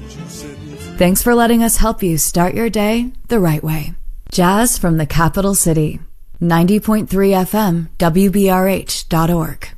Thanks for letting us help you start your day the right way. Jazz from the Capital City. 90.3 FM, WBRH.org.